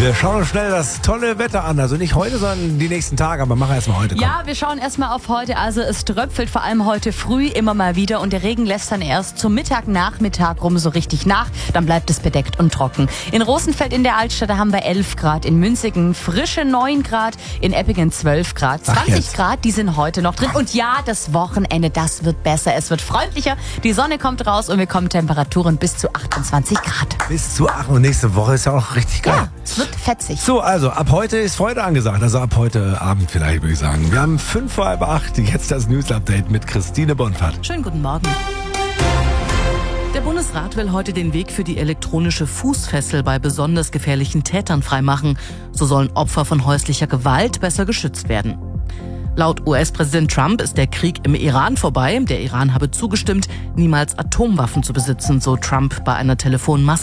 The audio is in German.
Wir schauen uns schnell das tolle Wetter an. Also nicht heute, sondern die nächsten Tage. Aber machen wir erstmal heute. Ja, wir schauen erstmal auf heute. Also es tröpfelt vor allem heute früh immer mal wieder. Und der Regen lässt dann erst zum Nachmittag rum so richtig nach. Dann bleibt es bedeckt und trocken. In Rosenfeld in der Altstadt, da haben wir 11 Grad. In Münzigen frische 9 Grad. In Eppingen 12 Grad. 20 Grad, die sind heute noch drin. Und ja, das Wochenende, das wird besser. Es wird freundlicher. Die Sonne kommt raus und wir kommen Temperaturen bis zu 28 Grad. Bis zu 8 und nächste Woche ist ja auch richtig geil. Ja, es wird fetzig. So, also ab heute ist Freude angesagt. Also ab heute Abend vielleicht, würde ich sagen. Wir haben 5:30. Jetzt das News-Update mit Christine Bonfart. Schönen guten Morgen. Der Bundesrat will heute den Weg für die elektronische Fußfessel bei besonders gefährlichen Tätern freimachen. So sollen Opfer von häuslicher Gewalt besser geschützt werden. Laut US-Präsident Trump ist der Krieg im Iran vorbei. Der Iran habe zugestimmt, niemals Atomwaffen zu besitzen, so Trump bei einer